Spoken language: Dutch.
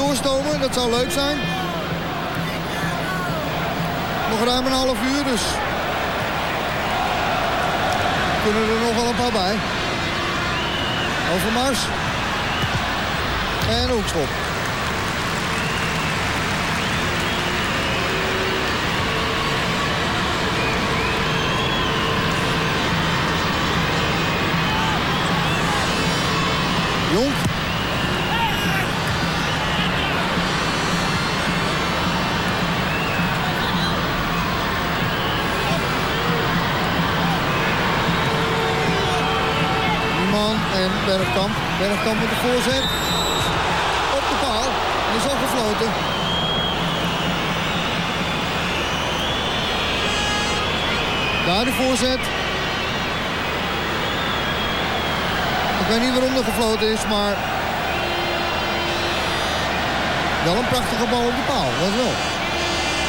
doorstomen. Dat zou leuk zijn. Nog ruim een half uur, dus kunnen er nog wel een paar bij. Overmars. En hoekschop. Jonk. Nieman en Bergkamp. Bergkamp met de voorzet. Op de paal. En is al gefloten. Daar de voorzet. Ik weet niet waarom er gefloten is, maar wel een prachtige bal op de paal. Dat wel.